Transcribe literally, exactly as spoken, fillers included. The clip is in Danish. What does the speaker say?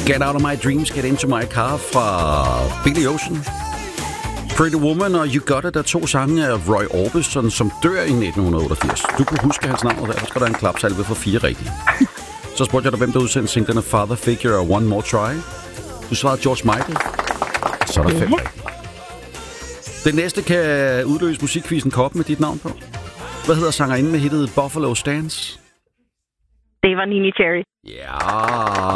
Get Out of My Dreams, Get Into My Car fra Billy Ocean. Pretty Woman og You Got It er to sange af Roy Orbison, som dør i nitten otteogfirs. Du kunne huske hans navn, og der skal der en klapsalve for fire rigtige. Så spurgte jeg dig, hvem der udsendte singlerne Father Figure og One More Try. Du svarede George Michael. Så er der fem rigtige. Det næste kan udløse musikquizzen Kop med dit navn på. Hvad hedder sangerinden med hittet Buffalo Stance? Det var Nini Cherry. Ja,